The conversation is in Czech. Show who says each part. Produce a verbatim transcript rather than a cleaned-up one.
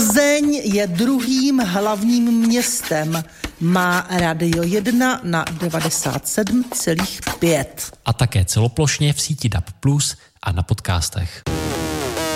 Speaker 1: Plzeň je druhým hlavním městem. Má Rádio jedna na devadesát sedm celá pět.
Speaker 2: A také celoplošně v síti D A B plus a na podcastech.